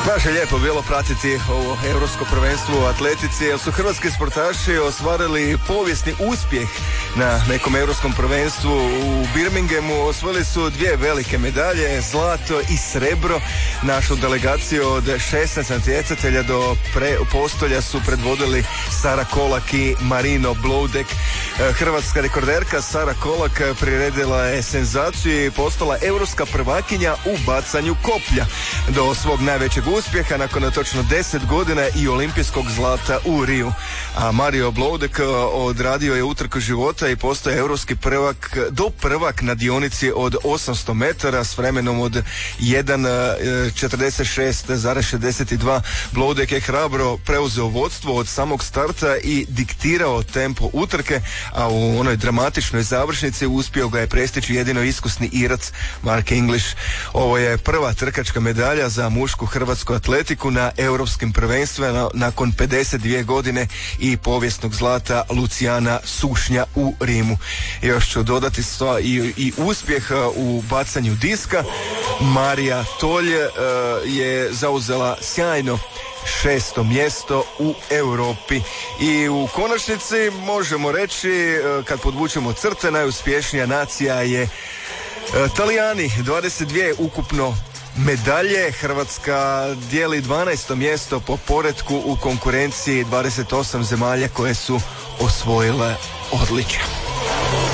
Baš je lijepo bilo pratiti ovo europsko prvenstvo u atletici, jer su hrvatski sportaši ostvarili povijesni uspjeh na nekom europskom prvenstvu u Birminghamu. Osvojili su 2 velike medalje, zlato i srebro. Našu delegaciju od 16 natjecatelja do postolja su predvodili Sara Kolak i Marino Bloudek. Hrvatska rekorderka Sara Kolak priredila je senzaciju i postala europska prvakinja u bacanju koplja. Do svog najvećeg uspjeha nakon točno 10 godina i olimpijskog zlata u Riju. A Mario Bloudek odradio je utrku života i postao europski prvak na dionici od 800 metara s vremenom od 1:46,62. Bloudek je hrabro preuzeo vodstvo od samog starta i diktirao tempo utrke, a u onoj dramatičnoj završnici uspio ga je prestići jedino iskusni Irac Mark English. Ovo je prva trkačka medalja za mušku hrvatsku atletiku na europskim prvenstvima nakon 52 godine i povijesnog zlata Lucijana Sušnja u Rimu. Još ću dodati i uspjeh u bacanju diska. Marija Tolj je zauzela sjajno 6. mjesto u Europi. I u konačnici možemo reći, kad podvučemo crte, najuspješnija nacija je Talijani, 22 ukupno medalje. Hrvatska dijeli 12. mjesto po poretku u konkurenciji 28 zemalja koje su osvojile odličje.